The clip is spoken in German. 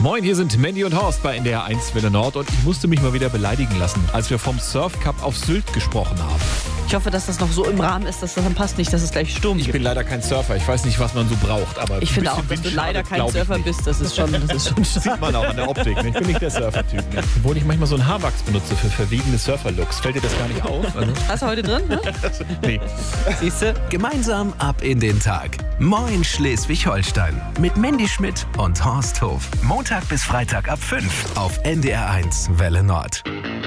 Moin, hier sind Mandy und Horst bei NDR 1 Welle Nord und ich musste mich mal wieder beleidigen lassen, als wir vom Surf Cup auf Sylt gesprochen haben. Ich hoffe, dass das noch so im Rahmen ist, dass das dann passt, nicht, dass es gleich Sturm Ich gibt. bin leider kein Surfer, ich weiß nicht, was man so braucht, aber Ich finde auch, dass du leider kein Surfer bist, das ist schon stark. Sieht man auch an der Optik, ne? Ich bin nicht der Surfer-Typ. Ne? Obwohl ich manchmal so einen Haarwachs benutze für verwegene Surfer-Looks. Fällt dir das gar nicht auf? Also, Hast du heute drin? Ne? nee. Siehst du? Gemeinsam ab in den Tag. Moin Schleswig-Holstein. Mit Mandy Schmidt und Horst Hof. Montag bis Freitag ab 5 auf NDR 1 Welle Nord.